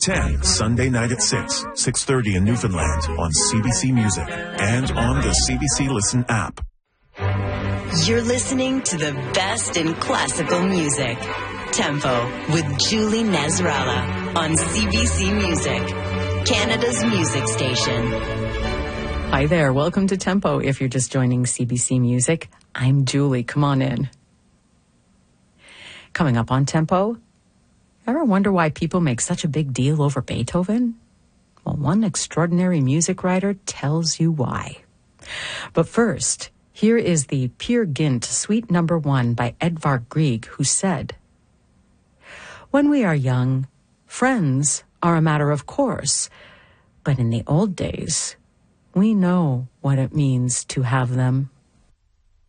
10, Sunday night at 6, 6:30 in Newfoundland on CBC Music and on the CBC Listen app. You're listening to the best in classical music. Tempo with Julie Nasrallah on CBC Music, Canada's music station. Hi there. Welcome to Tempo. If you're just joining CBC Music, I'm Julie. Come on in. Coming up on Tempo, ever wonder why people make such a big deal over Beethoven? Well, one extraordinary music writer tells you why. But first, here is the Peer Gynt Suite No. 1 by Edvard Grieg, who said, "When we are young, friends are a matter of course, but in the old days, we know what it means to have them."